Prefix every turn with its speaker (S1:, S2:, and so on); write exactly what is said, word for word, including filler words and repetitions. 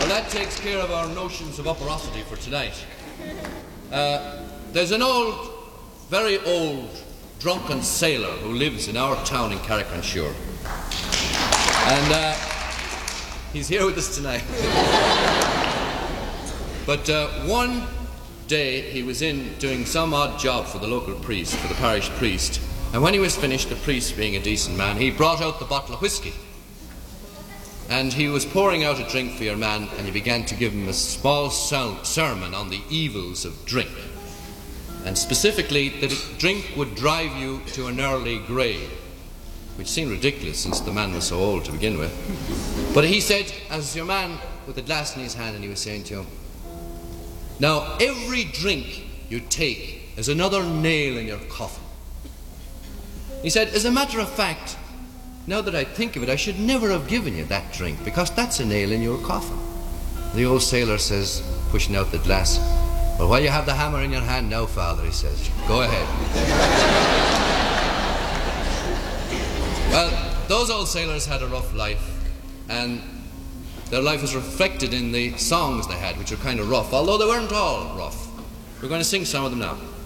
S1: Well, that takes care of our notions of uperosity for tonight. Uh, there's an old, very old, drunken sailor who lives in our town in Carrick-on-Suir. And uh, he's here with us tonight. But uh, one day he was in doing some odd job for the local priest, for the parish priest, and when he was finished, the priest being a decent man, he brought out the bottle of whiskey. And he was pouring out a drink for your man, and he began to give him a small sermon on the evils of drink. And specifically, that drink would drive you to an early grave, which seemed ridiculous since the man was so old to begin with. But he said, as your man with a glass in his hand, and he was saying to him, now, every drink you take is another nail in your coffin. He said, as a matter of fact, now that I think of it, I should never have given you that drink, because that's a nail in your coffin. The old sailor says, pushing out the glass, well, while you have the hammer in your hand now, Father, he says, go ahead. Well, those old sailors had a rough life, and their life was reflected in the songs they had, which were kind of rough, although they weren't all rough. We're going to sing some of them now.